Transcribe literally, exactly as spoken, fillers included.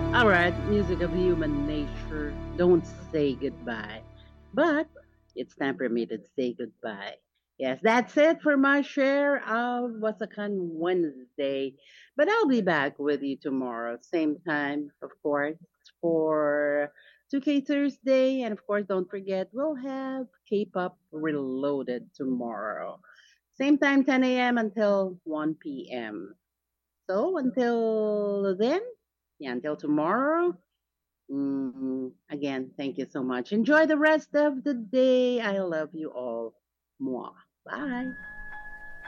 All right, music of human nature. Don't say goodbye. But it's time for me to say goodbye. Yes, that's it for my share of Wasakan Wednesday. But I'll be back with you tomorrow, same time, of course, for two K Thursday. And of course, don't forget, we'll have K-Pop Reloaded tomorrow. Same time, ten a m until one p m. So until then, yeah, until tomorrow. Mm, again, thank you so much. Enjoy the rest of the day. I love you all. Mwah. Bye.